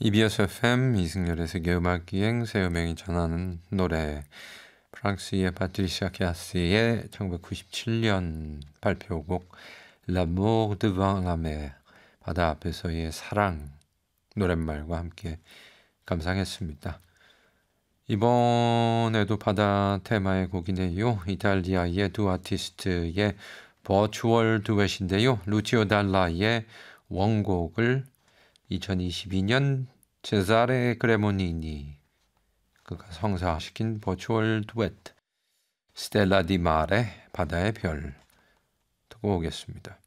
EBS FM 이승열의 세계음악기행 새음행이 전하는 노래 프랑스의 파트리시아 캐시의 1997년 발표곡 L'amour devant la mer 바다 앞에서의 사랑 노랫말과 함께 감상했습니다. 이번에도 바다 테마의 곡이네요. 이탈리아의 두 아티스트의 버추얼 듀엣인데요. 루치오 달라의 원곡을 2022년 제자레 그레모니니 그가 성사시킨 버추얼 듀엣 스텔라 디 마레 바다의 별 듣고 오겠습니다.